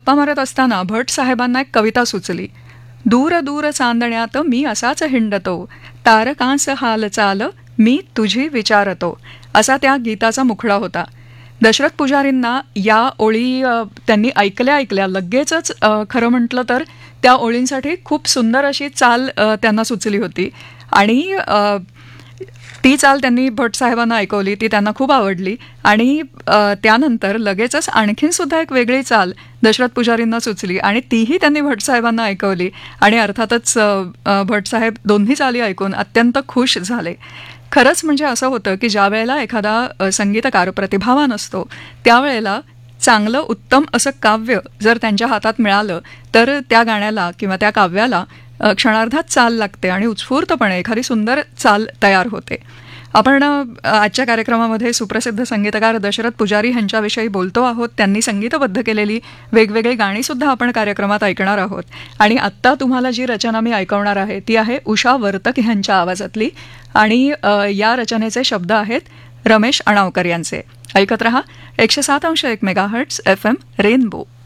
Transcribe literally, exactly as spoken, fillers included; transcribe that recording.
गप्पा मारत असताना भट साहेबांना एक कविता सुचली. दूर दूर चांदण्यात मी असाच हिंडतो, तारकांस हालचाल मी तुझी विचारतो, असा त्या गीताचा मुखडा होता. दशरथ पुजारींना या ओळी त्यांनी ऐकल्या ऐकल्या लगेचच खरं म्हटलं तर त्या ओळींसाठी खूप सुंदर अशी चाल त्यांना सुचली होती आणि ती चाल त्यांनी भट साहेबांना ऐकवली. ती त्यांना खूप आवडली आणि त्यानंतर लगेचच आणखीन सुद्धा एक वेगळी चाल दशरथ पुजारींना सुचली आणि तीही त्यांनी भट साहेबांना ऐकवली आणि अर्थातच भट साहेब दोन्ही चाली ऐकून अत्यंत खुश झाले. खरंच म्हणजे असं होतं की ज्या वेळेला एखादा संगीतकार प्रतिभावान असतो त्यावेळेला चांगलं उत्तम असं काव्य जर त्यांच्या हातात मिळालं तर त्या गाण्याला किंवा त्या काव्याला क्षणार्धात चाल लागते आणि उत्स्फूर्तपणे एखादी सुंदर चाल तयार होते. आपण आजच्या कार्यक्रमामध्ये सुप्रसिद्ध संगीतकार दशरथ पुजारी यांच्याविषयी बोलतो आहोत. त्यांनी संगीतबद्ध केलेली वेगवेगळी गाणीसुद्धा आपण कार्यक्रमात ऐकणार आहोत आणि आत्ता तुम्हाला जी रचना मी ऐकवणार आहे ती आहे उषा वर्तक ह्यांच्या आवाजातली आणि या रचनेचे शब्द आहेत रमेश अणावकर यांचे. ऐकत रहा एकशे सात अंश एक मेगाहर्ट्स एफ एम रेनबो.